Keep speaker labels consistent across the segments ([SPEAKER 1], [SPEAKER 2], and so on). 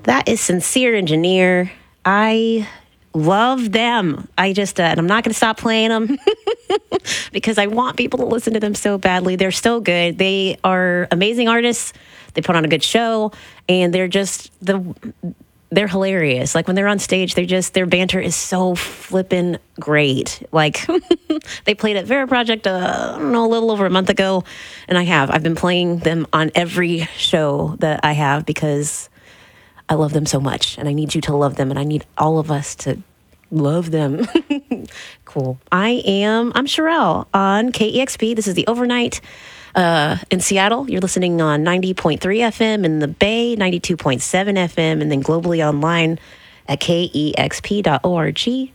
[SPEAKER 1] That is Sincere Engineer. I love them. I just, and I'm not going to stop playing them because I want people to listen to them so badly. They're so good. They are amazing artists. They put on a good show, and they're hilarious. Like when they're on stage, their banter is so flippin' great. Like they played at Vera Project, I don't know, a little over a month ago, and I've been playing them on every show that I have because I love them so much, and I need you to love them, and I need all of us to love them. Cool. I'm Sherelle on KEXP. This is the Overnight in Seattle. You're listening on 90.3 FM in the Bay, 92.7 FM, and then globally online at kexp.org.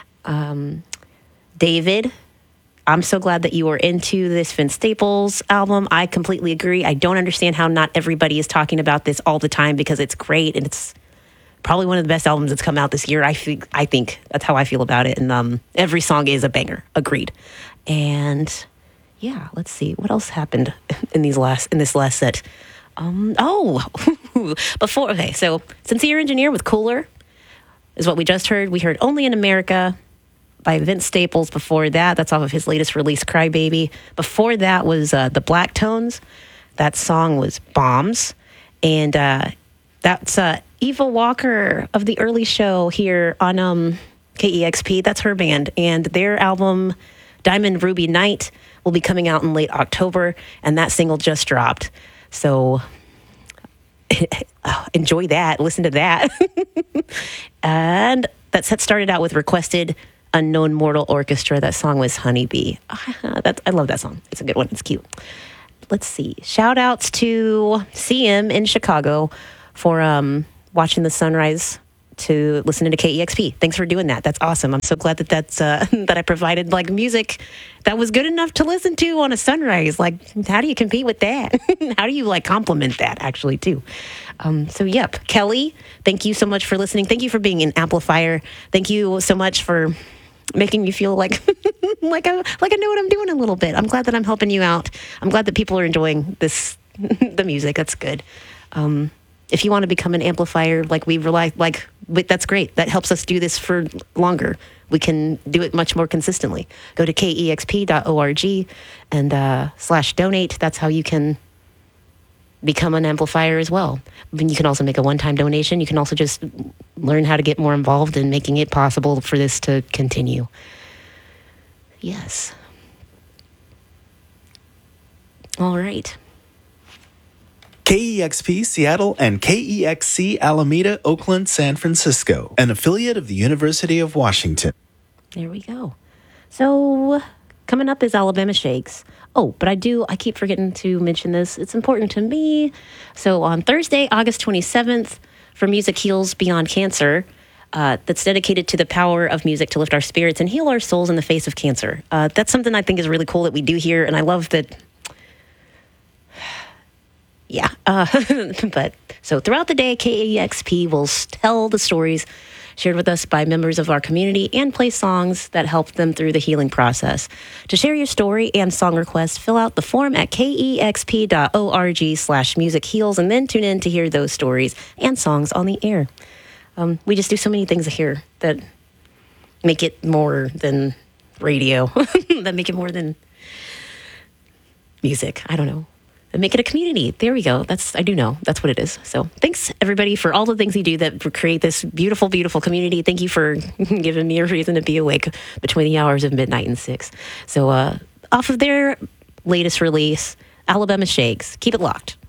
[SPEAKER 1] David, I'm so glad that you were into this Vince Staples album. I completely agree. I don't understand how not everybody is talking about this all the time because it's great and it's probably one of the best albums that's come out this year. I think that's how I feel about it. And every song is a banger. Agreed. And yeah, let's see what else happened in this last set. So Sincere Engineer with Cooler is what we just heard. We heard Only in America by Vince Staples. Before that, that's off of his latest release, Crybaby. Before that was the Black Tones. That song was Bombs. And that's Eva Walker of the early show here on KEXP. That's her band. And their album, Diamond Ruby Night, will be coming out in late October. And that single just dropped. So enjoy that. Listen to that. And that set started out with Requested Unknown Mortal Orchestra. That song was Honeybee. I love that song. It's a good one. It's cute. Let's see. Shout outs to CM in Chicago for watching the sunrise to listening to KEXP. Thanks for doing that. That's awesome. I'm so glad that's that I provided like music that was good enough to listen to on a sunrise. Like, how do you compete with that? How do you like compliment that actually too? So yep, Kelly, thank you so much for listening. Thank you for being an amplifier. Thank you so much for making me feel like like I know what I'm doing a little bit. I'm glad that I'm helping you out. I'm glad that people are enjoying the music. That's good. If you want to become an amplifier, like we rely, that's great. That helps us do this for longer. We can do it much more consistently. Go to kexp.org and /donate. That's how you can become an amplifier as well. You can also make a one-time donation. You can also just learn how to get more involved in making it possible for this to continue. Yes. All right.
[SPEAKER 2] KEXP Seattle and KEXC Alameda, Oakland, San Francisco, an affiliate of the University of Washington.
[SPEAKER 1] There we go. So coming up is Alabama Shakes. Oh, but I keep forgetting to mention this. It's important to me. So on Thursday, August 27th, for Music Heals Beyond Cancer, that's dedicated to the power of music to lift our spirits and heal our souls in the face of cancer. That's something I think is really cool that we do here, and I love that. Yeah. But so throughout the day, KEXP will tell the stories shared with us by members of our community and play songs that help them through the healing process. To share your story and song request, fill out the form at kexp.org/musicheals and then tune in to hear those stories and songs on the air. We just do so many things here that make it more than radio, that make it more than music. I don't know. And make it a community. There we go. I do know. That's what it is. So thanks, everybody, for all the things you do that create this beautiful, beautiful community. Thank you for giving me a reason to be awake between the hours of midnight and 6. So off of their latest release, Alabama Shakes. Keep it locked.